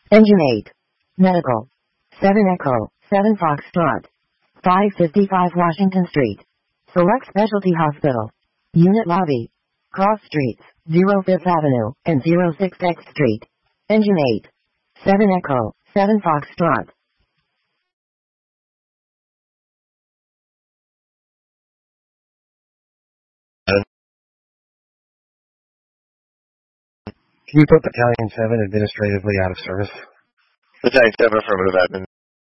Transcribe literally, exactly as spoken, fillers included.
Engine eight. Medical. seven Echo, seven Foxtrot. five fifty-five Washington Street. Select Specialty Hospital. Unit Lobby. Cross Streets, zero Fifth Avenue, and zero six X Street. Engine eight. seven Echo, seven Foxtrot. Can you put Battalion seven administratively out of service? Battalion seven affirmative admin.